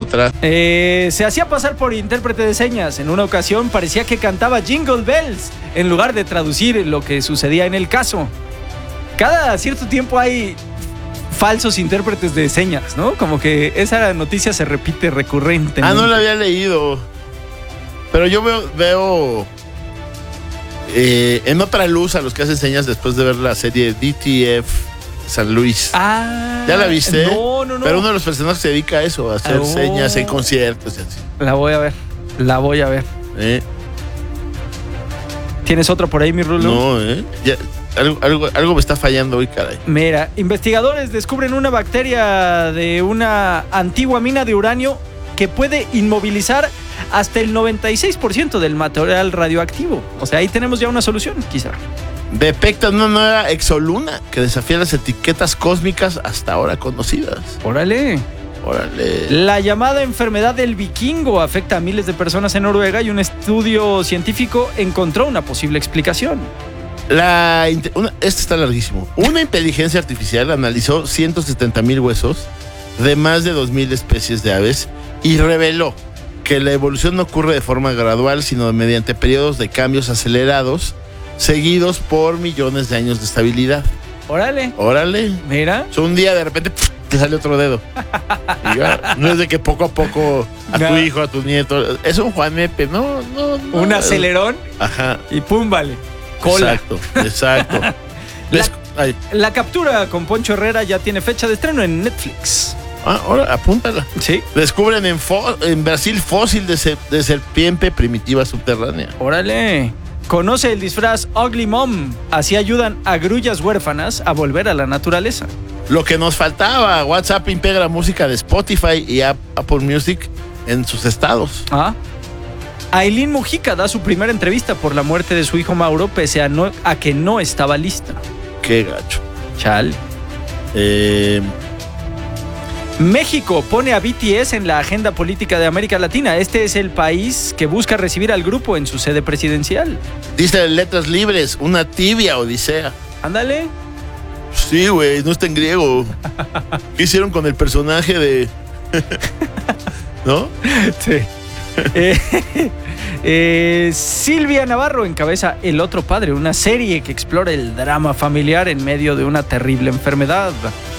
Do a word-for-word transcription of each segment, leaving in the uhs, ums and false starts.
otra. Eh, se hacía pasar por intérprete de señas. En una ocasión parecía que cantaba Jingle Bells en lugar de traducir lo que sucedía en el caso. Cada cierto tiempo hay falsos intérpretes de señas, ¿no? Como que esa noticia se repite recurrentemente. Ah, no la había leído. Pero yo veo, veo eh, en otra luz a los que hacen señas después de ver la serie D T F San Luis. Ah, ¿ya la viste? No, no, no. Pero uno de los personajes se dedica a eso, a hacer oh. señas en conciertos y así. La voy a ver, la voy a ver. ¿Eh? ¿Tienes otro por ahí, mi Rulo? No, ¿eh? Ya, algo, algo, algo me está fallando hoy, caray. Mira, investigadores descubren una bacteria de una antigua mina de uranio que puede inmovilizar hasta el noventa y seis por ciento del material radioactivo. O sea, ahí tenemos ya una solución, quizá. Detectan una nueva exoluna que desafía las etiquetas cósmicas hasta ahora conocidas. Órale. Órale. La llamada enfermedad del vikingo afecta a miles de personas en Noruega y un estudio científico encontró una posible explicación. La, una, este está larguísimo. Una inteligencia artificial analizó ciento setenta mil huesos de más de dos mil especies de aves y reveló que la evolución no ocurre de forma gradual, sino mediante periodos de cambios acelerados seguidos por millones de años de estabilidad. Órale. Órale. Mira. O sea, un día de repente pff, te sale otro dedo. Y ya, no es de que poco a poco a no. tu hijo, a tu nieto. Es un Juanete, no, no, no. Un acelerón. Ajá. Y pum, vale. Cola. Exacto, exacto. Les, la, la captura con Poncho Herrera ya tiene fecha de estreno en Netflix. Ah, ahora apúntala. Sí. Descubren en, fo- en Brasil fósil de, se- de serpiente primitiva subterránea. Órale. Conoce el disfraz Ugly Mom. Así ayudan a grullas huérfanas a volver a la naturaleza. Lo que nos faltaba, WhatsApp integra música de Spotify y Apple Music en sus estados. Ah. Ailín Mujica da su primera entrevista por la muerte de su hijo Mauro, pese a, no, a que no estaba lista. Qué gacho. Chal. Eh... México pone a B T S en la agenda política de América Latina. Este es el país que busca recibir al grupo en su sede presidencial. Dice Letras Libres, una tibia odisea. Ándale. Sí, güey, no está en griego. ¿Qué hicieron con el personaje de...? ¿No? Sí. eh, eh, Silvia Navarro encabeza El Otro Padre, una serie que explora el drama familiar en medio de una terrible enfermedad.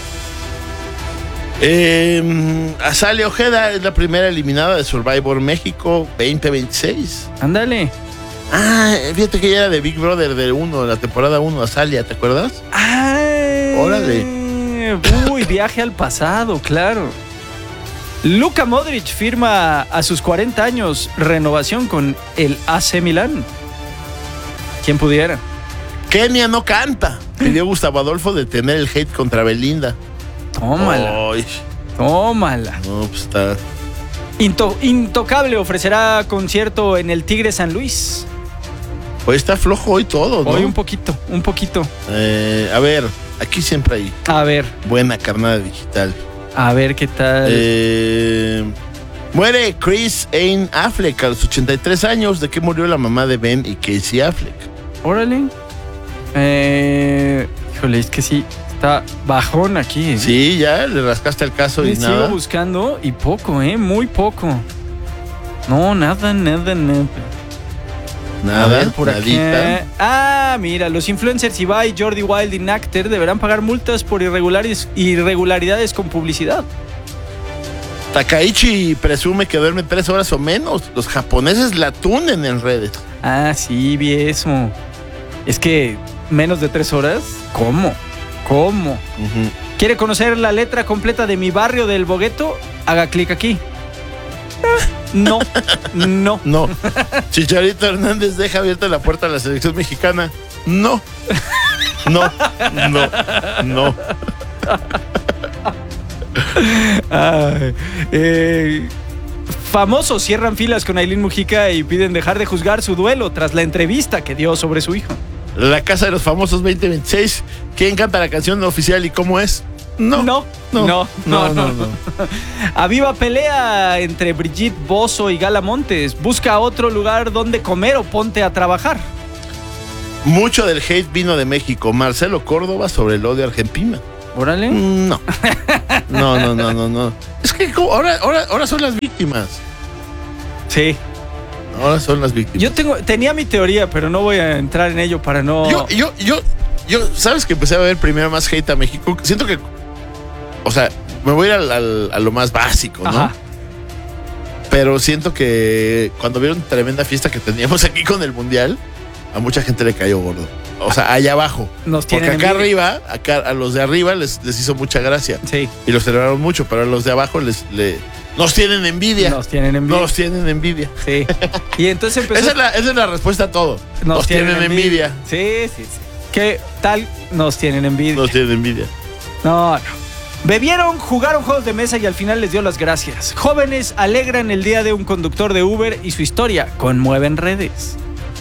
Eh, Azalea Ojeda es la primera eliminada de Survivor México veinte veintiséis. Ándale. Ah, fíjate que ella era de Big Brother de uno, la temporada uno, Azalea, ¿te acuerdas? Ay, órale. Uy, viaje al pasado, claro. Luka Modric firma a sus cuarenta años renovación con el A C Milán. ¿Quién pudiera? Kenia no canta. Pidió Gustavo Adolfo detener el hate contra Belinda. Tómala. Ay. Tómala. No, pues está. Into, Intocable ofrecerá concierto en el Tigre San Luis. Hoy está flojo hoy todo, ¿no? Hoy un poquito, un poquito. Eh, a ver, aquí siempre hay. A ver. Buena carnada digital. A ver qué tal. Eh, muere Chris Ann Affleck a los ochenta y tres años. ¿De qué murió la mamá de Ben y Casey Affleck? Órale. Eh, híjole, es que sí. Está bajón aquí. ¿eh? Sí, ya le rascaste el caso y Me nada. sigo buscando y poco, ¿eh? Muy poco. No, nada, nada, nada. Nada, a ver, por nadita. Aquí. Ah, mira, los influencers Ibai, Jordi Wild y Nacter deberán pagar multas por irregulares, irregularidades con publicidad. Takaichi presume que duerme tres horas o menos. Los japoneses la tunen en redes. Ah, sí, vi eso. Es que menos de tres horas, ¿cómo? ¿Cómo? Uh-huh. ¿Quiere conocer la letra completa de Mi Barrio del Bogueto? Haga clic aquí. No, no. No. Chicharito Hernández deja abierta la puerta a la selección mexicana. No. No. No. No. Ay, eh, famosos cierran filas con Ailín Mujica y piden dejar de juzgar su duelo tras la entrevista que dio sobre su hijo. La Casa de los Famosos veinte veintiséis. ¿Quién canta la canción oficial y cómo es? No. No. No, no, no, no, no. Aviva pelea entre Brigitte Bozo y Gala Montes. Busca otro lugar donde comer o ponte a trabajar. Mucho del hate vino de México. Marcelo Córdoba sobre el odio argentino. Órale. Mm, No. No, no, no, no, no. Es que ¿cómo? ahora, ahora, ahora son las víctimas. Sí. Ahora son las víctimas. Yo tengo, tenía mi teoría, pero no voy a entrar en ello para no. Yo, yo, yo, yo, ¿sabes que empecé a ver primero más hate a México? Siento que, o sea, me voy a ir al, al, a lo más básico, ¿no? Ajá. Pero siento que cuando vieron tremenda fiesta que teníamos aquí con el Mundial, a mucha gente le cayó gordo. O sea, allá abajo. Nos Porque tienen acá envidia. arriba, acá a los de arriba les, les hizo mucha gracia. Sí. Y los celebraron mucho, pero a los de abajo les, le, nos tienen envidia. Nos tienen envidia. Nos tienen envidia. Sí. Y entonces empezó. Esa es, la, esa es la respuesta a todo. Nos, tienen, envidia. Sí, sí, sí. ¿Qué tal? Nos tienen envidia. Nos tienen envidia. No, no. Bebieron, jugaron juegos de mesa y al final les dio las gracias. Jóvenes alegran el día de un conductor de Uber y su historia conmueven redes.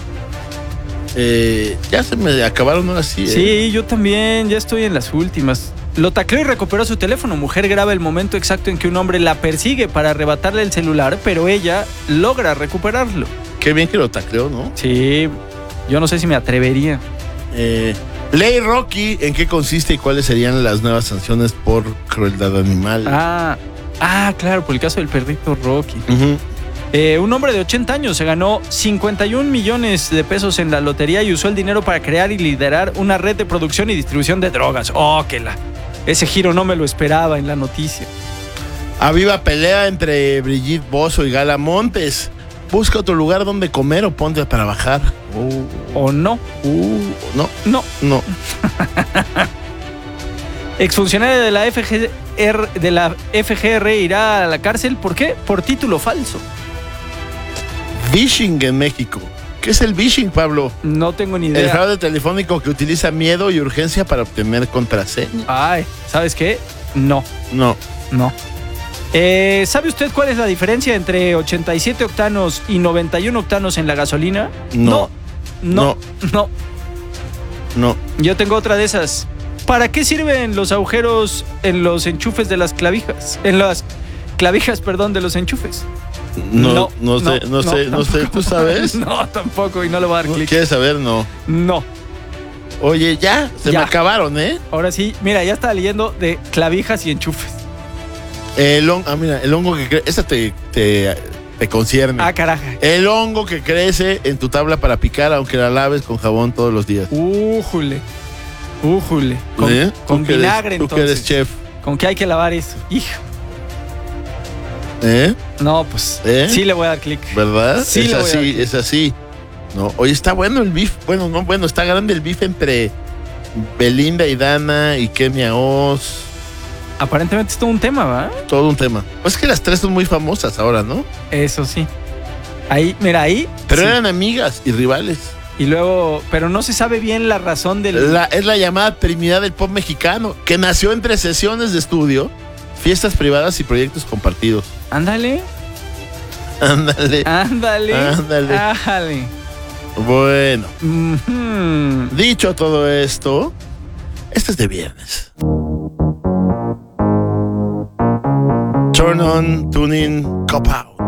Eh, ya se me acabaron ahora sí. ¿eh? Sí, yo también, ya estoy en las últimas. Lo tacleó y recuperó su teléfono. Mujer graba el momento exacto en que un hombre la persigue para arrebatarle el celular, pero ella logra recuperarlo. Qué bien que lo tacleó, ¿no? Sí, yo no sé si me atrevería. Eh, Ley Rocky, ¿en qué consiste y cuáles serían las nuevas sanciones por crueldad animal? Ah, ah, claro, por el caso del perrito Rocky. Uh-huh. Eh, un hombre de ochenta años se ganó cincuenta y un millones de pesos en la lotería y usó el dinero para crear y liderar una red de producción y distribución de drogas. Oh, que la... Ese giro no me lo esperaba en la noticia. A viva pelea entre Brigitte Bozo y Gala Montes. Busca otro lugar donde comer o ponte a trabajar. Uh, ¿O no? Uh, no, No. no. Exfuncionaria de la F G R, de la F G R irá a la cárcel. ¿Por qué? Por título falso. Phishing en México. ¿Qué es el phishing, Pablo? No tengo ni El idea. fraude telefónico que utiliza miedo y urgencia para obtener contraseña. Ay, ¿sabes qué? No, No. no. Eh, ¿Sabe usted cuál es la diferencia entre ochenta y siete octanos y noventa y uno octanos en la gasolina? No. No, no, no. No. Yo tengo otra de esas. ¿Para qué sirven los agujeros en los enchufes de las clavijas? En las clavijas, perdón, de los enchufes. No, no, no sé, no, no, sé, no sé, ¿tú sabes? No, tampoco, y no le voy a dar ¿No clic. ¿Quieres saber? No. No. Oye, ya, se Ya. me acabaron, ¿eh? Ahora sí, mira, ya estaba leyendo de clavijas y enchufes. El hongo, ah, mira, el hongo que crece, esa te, te, te concierne. Ah, caraja. El hongo que crece en tu tabla para picar, aunque la laves con jabón todos los días. Újule. Újule. Con, ¿Eh? con Tú que eres- vinagre, Tú que eres entonces. chef. ¿Con qué hay que lavar eso? Hijo. ¿Eh? No, pues ¿Eh? sí le voy a dar clic. ¿Verdad? Sí, es le voy a dar así, clic. es así. No, oye, está bueno el beef. Bueno, no, bueno, está grande el beef entre Belinda y Dana y Kenia Oz. Aparentemente es todo un tema, ¿va? Todo un tema. Pues es que las tres son muy famosas ahora, ¿no? Eso sí. Ahí, mira, ahí. Pero sí. eran amigas y rivales. Y luego, pero no se sabe bien la razón del... La, es la llamada Trinidad del pop mexicano, que nació entre sesiones de estudio, fiestas privadas y proyectos compartidos. Ándale, Ándale. ándale, Ándale. ándale. Bueno, Mhm. dicho todo esto, este es de viernes. Turn on, tune in, cop out.